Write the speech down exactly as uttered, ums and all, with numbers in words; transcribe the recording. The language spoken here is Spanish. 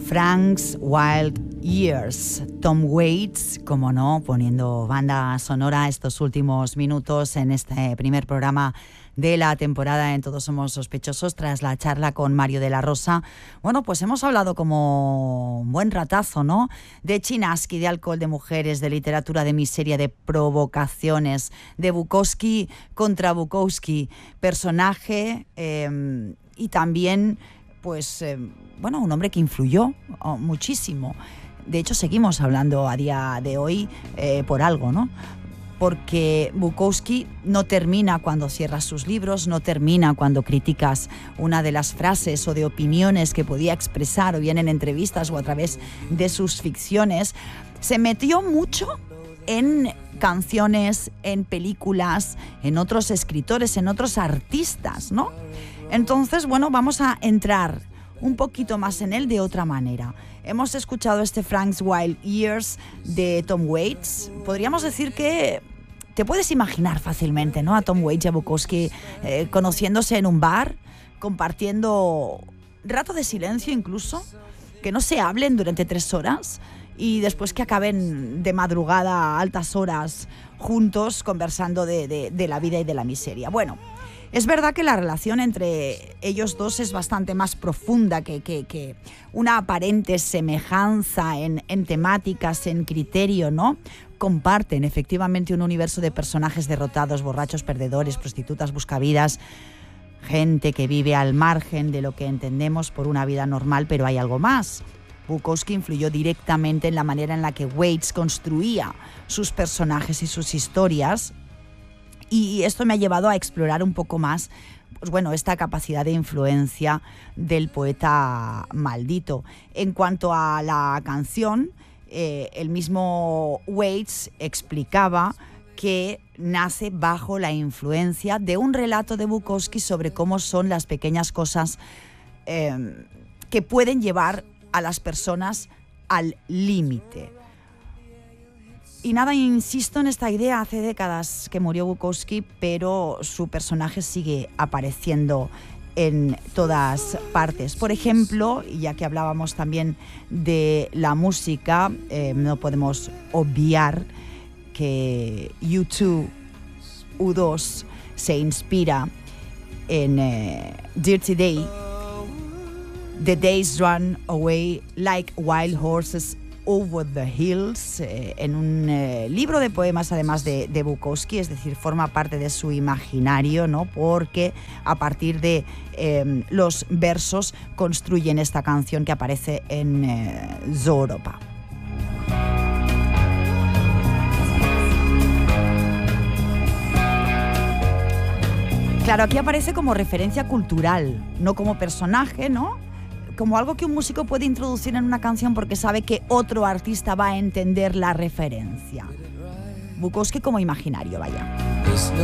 Frank's Wild Years, Tom Waits, como no, poniendo banda sonora estos últimos minutos en este primer programa de la temporada en Todos Somos Sospechosos, tras la charla con Mario de la Rosa. Bueno, pues hemos hablado como un buen ratazo, ¿no? De Chinaski, de alcohol, de mujeres, de literatura, de miseria, de provocaciones, de Bukowski contra Bukowski, personaje eh, y también, pues, eh, bueno, un hombre que influyó oh, muchísimo. De hecho, seguimos hablando a día de hoy eh, por algo, ¿no? Porque Bukowski no termina cuando cierras sus libros, no termina cuando criticas una de las frases o de opiniones que podía expresar, o bien en entrevistas o a través de sus ficciones. Se metió mucho en canciones, en películas, en otros escritores, en otros artistas, ¿no? Entonces, bueno, vamos a entrar un poquito más en él de otra manera. Hemos escuchado este Frank's Wild Years de Tom Waits. Podríamos decir que te puedes imaginar fácilmente, ¿no? A Tom Waits y a Bukowski eh, conociéndose en un bar, compartiendo rato de silencio incluso, que no se hablen durante tres horas y después que acaben de madrugada a altas horas juntos conversando de, de, de la vida y de la miseria. Bueno, es verdad que la relación entre ellos dos es bastante más profunda que, que, que una aparente semejanza en, en temáticas, en criterio, ¿no? Comparten efectivamente un universo de personajes derrotados, borrachos, perdedores, prostitutas, buscavidas, gente que vive al margen de lo que entendemos por una vida normal, pero hay algo más. Bukowski influyó directamente en la manera en la que Waits construía sus personajes y sus historias. Y esto me ha llevado a explorar un poco más, pues bueno, esta capacidad de influencia del poeta maldito. En cuanto a la canción, eh, el mismo Waits explicaba que nace bajo la influencia de un relato de Bukowski sobre cómo son las pequeñas cosas eh, que pueden llevar a las personas al límite. Y nada, insisto en esta idea, hace décadas que murió Bukowski, pero su personaje sigue apareciendo en todas partes. Por ejemplo, ya que hablábamos también de la música, eh, no podemos obviar que U dos, U dos se inspira en eh, Dirty Day. The days run away like wild horses over the hills, eh, en un eh, libro de poemas además de, de Bukowski, es decir, forma parte de su imaginario, ¿no? Porque a partir de eh, los versos construyen esta canción que aparece en eh, Zooropa. Claro, aquí aparece como referencia cultural, no como personaje, ¿no? Como algo que un músico puede introducir en una canción porque sabe que otro artista va a entender la referencia. Bukowski como imaginario, vaya.